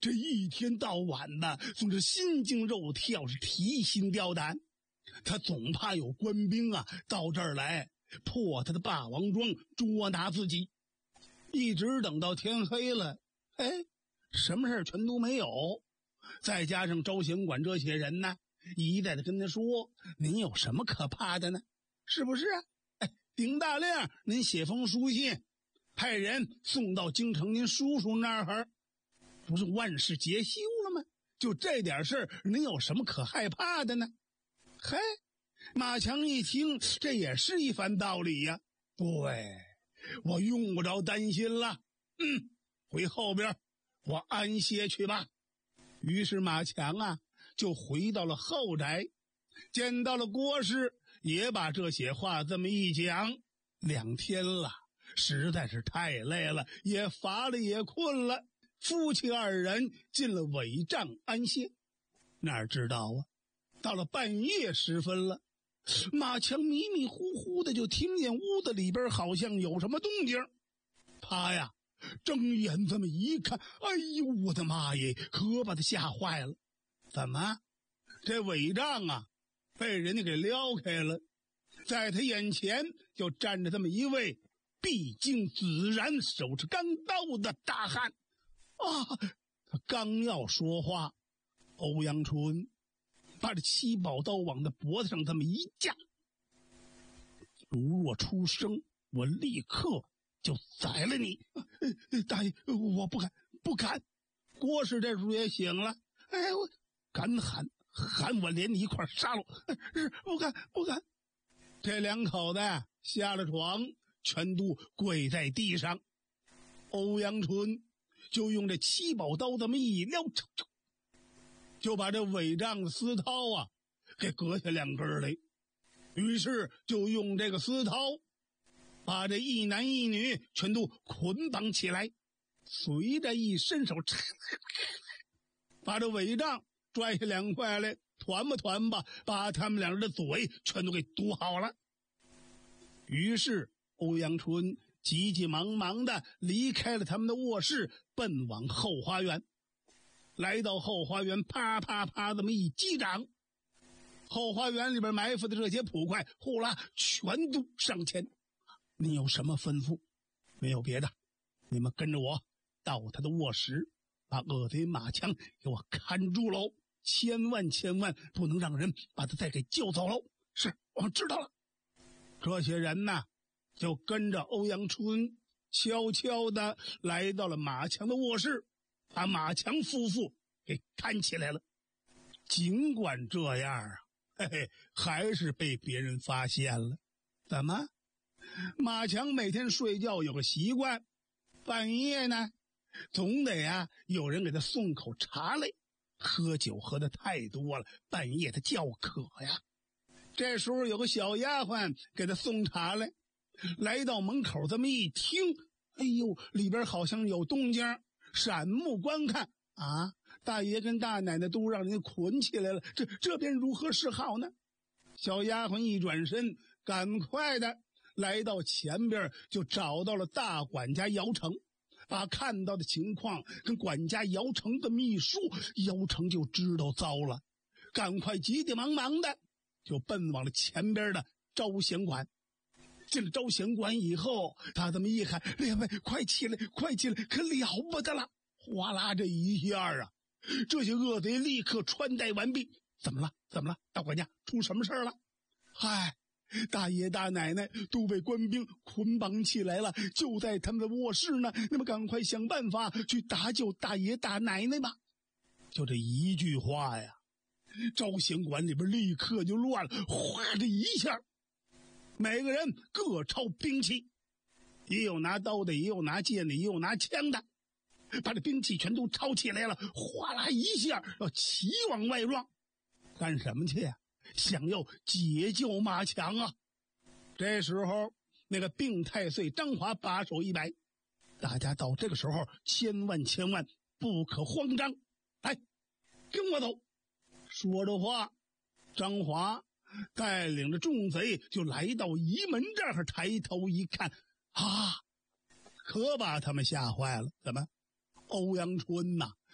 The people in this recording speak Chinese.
这一天到晚的总是心惊肉跳，是提心吊胆。他总怕有官兵啊到这儿来破他的霸王庄，捉拿自己。一直等到天黑了，什么事全都没有。再加上招贤馆这些人呢，一再的跟他说：“您有什么可怕的呢？是不是啊？丁大亮，您写封书信，派人送到京城您叔叔那儿，不是万事皆休了吗？就这点事儿，您有什么可害怕的呢？”马强一听，这也是一番道理呀。对，我用不着担心了。回后边我安歇去吧。于是马强啊，就回到了后宅，见到了郭氏，也把这些话这么一讲。2天了，实在是太累了，也乏了，也困了。夫妻2人进了尾帐安歇。哪知道啊，到了半夜时分了，马强迷迷糊糊的就听见屋子里边好像有什么动静。他呀睁眼这么一看，哎呦我的妈耶，可把他吓坏了。怎么这尾帐啊被人家给撩开了，在他眼前就站着这么一位必经孜然手持钢刀的大汉啊！他刚要说话，欧阳春把这7宝刀往他脖子上这么一架，如若出声，我立刻就宰了你。大爷，我不敢。郭氏这时候也醒了，我敢喊我连你一块杀了。是不敢。这2口子下了床，全都跪在地上。欧阳春就用这7宝刀这么一撩，就把这尾帐的丝绦啊给割下2根来。于是就用这个丝绦把这一男一女全都捆绑起来，随着一伸手，把这尾帐拽下2块来，团吧，把他们2人的嘴全都给堵好了。于是欧阳春急急忙忙的离开了他们的卧室，奔往后花园。来到后花园，啪啪啪这么一击掌，后花园里边埋伏的这些捕快呼啦全都上前。你有什么吩咐？没有别的，你们跟着我到他的卧室，把恶贼马强给我看住喽，千万不能让人把他再给救走喽。是，我知道了。这些人呢就跟着欧阳春悄悄地来到了马强的卧室，把马强夫妇给看起来了。尽管这样啊，还是被别人发现了。怎么？马强每天睡觉有个习惯，半夜呢总得有人给他送口茶来。喝酒喝的太多了，半夜他叫渴呀。这时候有个小丫鬟给他送茶来，来到门口这么一听，哎呦，里边好像有动静，闪目观看啊！大爷跟大奶奶都让人捆起来了，这边如何是好呢？小丫鬟一转身，赶快的来到前边，就找到了大管家姚成，把看到的情况跟管家姚成的秘书，姚成就知道糟了，赶快急急忙忙的就奔往了前边的招贤馆。进了招贤馆以后，他这么一喊：“列位，快起来，可了不得了！”哗啦这一下啊，这些恶贼立刻穿戴完毕。怎么了？大管家，出什么事了？嗨，大爷大奶奶都被官兵捆绑起来了，就在他们的卧室呢，那么赶快想办法去搭救大爷大奶奶吧。就这一句话呀，招贤馆里边立刻就乱了，哗这一下，每个人各抄兵器，也有拿刀的，也有拿剑的，也有拿枪的，把这兵器全都抄起来了，哗啦一下要齐往外撞。干什么去呀？想要解救马强啊！这时候那个病太岁张华把手一摆，大家到这个时候千万不可慌张，来跟我走。说着话，张华带领着众贼就来到仪门这儿，抬头一看啊，可把他们吓坏了。怎么欧阳春呐